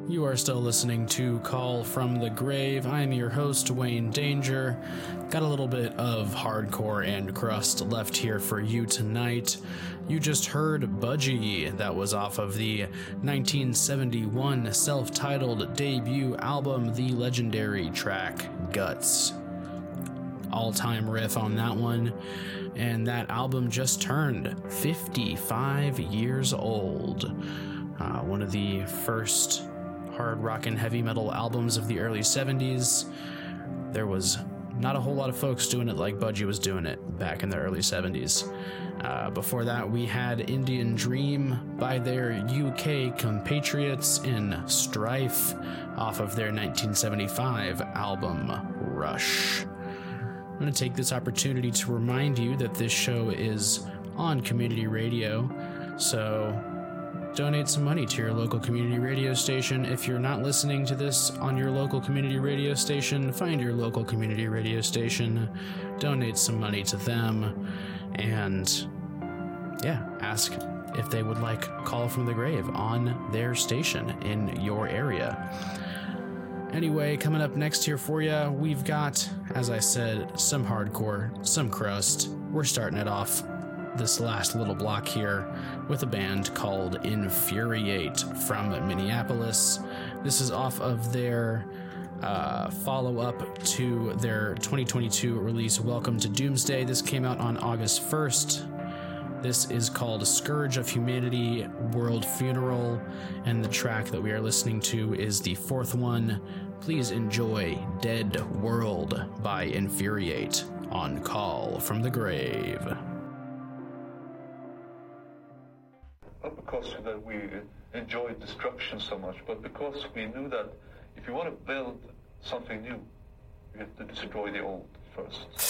You are still listening to Call from the Grave. I'm your host, Wayne Danger. Got a little bit of hardcore and crust left here for you tonight. You just heard Budgie. That was off of the 1971 self-titled debut album, the legendary track Guts. All-time riff on that one, and that album just turned 55 years old. One of the first hard rock and heavy metal albums of the early 70s. There was not a whole lot of folks doing it like Budgie was doing it back in the early 70s. Before that, we had Indian Dream by their UK compatriots in Strife off of their 1975 album Rush. I'm going to take this opportunity to remind you that this show is on community radio, so donate some money to your local community radio station. If you're not listening to this on your local community radio station, find your local community radio station, donate some money to them, and ask if they would like Call from the Grave on their station in your area. Anyway, coming up next here for you, we've got, as I said, some hardcore, some crust. We're starting it off this last little block here with a band called Infuriate from Minneapolis. This is off of their follow-up to their 2022 release, Welcome to Doomsday. This came out on August 1st. This is called Scourge of Humanity, World Funeral, and the track that we are listening to is the fourth one. Please enjoy Dead World by Infuriate on Call from the Grave. Not because that we enjoyed destruction so much, but because we knew that if you want to build something new, you have to destroy the old first.